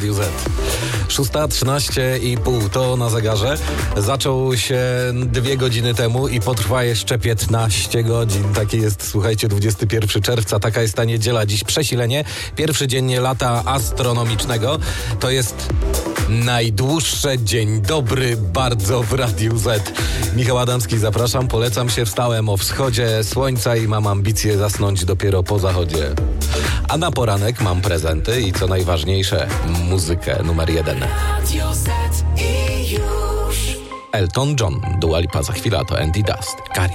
Radiu Z. 6:13,5 to na zegarze. Zaczął się 2 godziny temu i potrwa jeszcze 15 godzin. Taki jest, słuchajcie, 21 czerwca. Taka jest ta niedziela. Dziś przesilenie. Pierwszy dzień lata astronomicznego. To jest najdłuższy dzień dobry bardzo w Radiu Z. Michał Adamski, zapraszam. Polecam się. Wstałem o wschodzie słońca i mam ambicje zasnąć dopiero po zachodzie. A na poranek mam prezenty i co najważniejsze, muzykę numer 1. Radio Z i już. Elton John, Dua Lipa za chwilę, to Andy Dust. Kari.